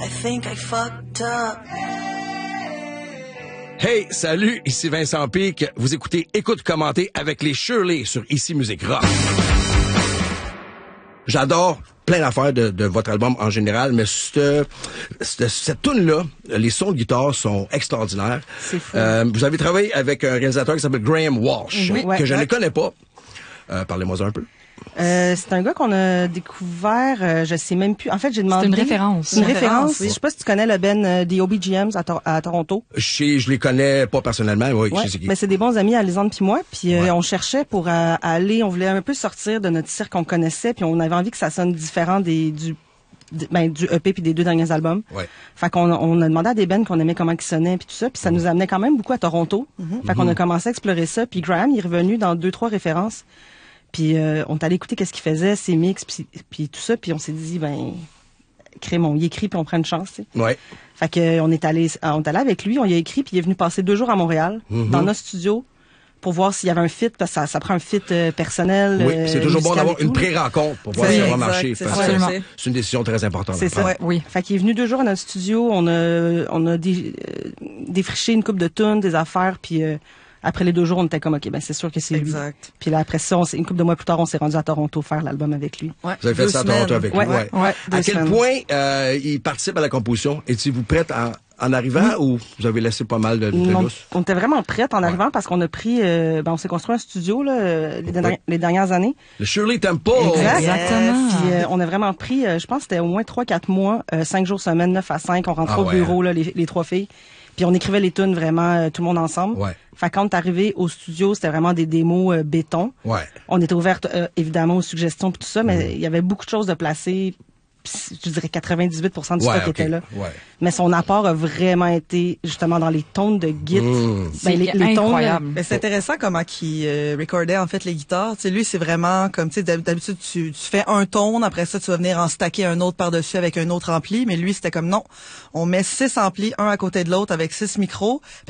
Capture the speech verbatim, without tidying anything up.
I think I fucked up. Hey, salut, ici Vincent Pic. Vous écoutez Écoute Commenter avec les Shirley sur Ici Musique Rock. J'adore plein d'affaires de, de votre album en général, mais cette, cette, cette tune-là, les sons de guitare sont extraordinaires. C'est fou. Euh, vous avez travaillé avec un réalisateur qui s'appelle Graham Walsh, Oui, que ouais, je ouais. ne connais pas. Euh, parlez-moi un peu. Euh, c'est un gars qu'on a découvert, euh, je sais même plus. En fait, j'ai demandé... C'est une référence. C'est une Une référence. référence, oui. Je sais pas si tu connais le band euh, des O B G Ms à, Tor- à Toronto. Je, je les connais pas personnellement, oui, Ouais, je sais qui. mais c'est des bons amis, Alexandre puis moi. Puis euh, Ouais. on cherchait pour euh, aller, on voulait un peu sortir de notre cirque qu'on connaissait, puis on avait envie que ça sonne différent des du d- ben, du E P puis des deux derniers albums. Ouais. Fait qu'on on a demandé à des bands qu'on aimait comment ils sonnaient puis tout ça, puis ça nous amenait quand même beaucoup à Toronto. Fait qu'on a commencé à explorer ça, puis Graham il est revenu dans deux trois références. Puis euh, on est allé écouter qu'est-ce qu'il faisait, ses mix, puis, puis tout ça, puis on s'est dit ben crème, on y écrit puis on prend une chance. Tu sais. Ouais. Fait que euh, on est allé, on est allé avec lui, on y a écrit, puis il est venu passer deux jours à Montréal dans notre studio pour voir s'il y avait un fit, parce que ça, ça prend un fit euh, personnel. Oui, euh, c'est toujours bon musical d'avoir et une tout. pré-rencontre pour voir C'est si ça va exact, marcher. c'est parce ça, que absolument. c'est- c'est une décision très importante. C'est ça. Ouais. Oui. Fait qu'il est venu deux jours à notre studio, on a on a dé, euh, défriché une coupe de tunes, des affaires, puis euh, après les deux jours, on était comme ok, ben c'est sûr que c'est lui. Exact. Puis là après ça, on s'est- une couple de mois plus tard, on s'est rendu à Toronto faire l'album avec lui. Ouais. Vous avez fait Deux ça à semaines. Toronto avec lui. Ouais, Ouais. ouais, deux À quel semaines. point euh, il participe à la composition? Étiez-vous prête en, en arrivant ou vous avez laissé pas mal de, de Non, lousse? on était vraiment prêts en Ouais. arrivant parce qu'on a pris, euh, ben on s'est construit un studio là euh, les, dernières- Oui. les dernières années. Le Shirley Temple! Exact. Exactement. Puis euh, on a vraiment pris, euh, je pense que c'était au moins trois quatre mois, euh, cinq jours semaine, neuf à cinq, on rentrait Ah au ouais, bureau là, les, les trois filles. Puis on écrivait les tunes vraiment euh, tout le monde ensemble. Ouais. Fait que quand on est arrivé au studio, c'était vraiment des démos euh, béton. Ouais. On était ouverte euh, évidemment aux suggestions puis tout ça, Mm. mais il y avait beaucoup de choses de placer. Puis, je dirais quatre-vingt-dix-huit pour cent du Ouais, stock ok. était là. Ouais. Mais son apport a vraiment été justement dans les tones de git. Mm. C'est incroyable. Mais c'est intéressant comment qu'il euh, recordait en fait les guitares. Tu sais, lui, c'est vraiment comme, tu sais, d'hab- d'habitude, tu, tu fais un tone, après ça, tu vas venir en stacker un autre par-dessus avec un autre ampli. Mais lui, c'était comme non. On met six amplis, un à côté de l'autre avec six micros. Puis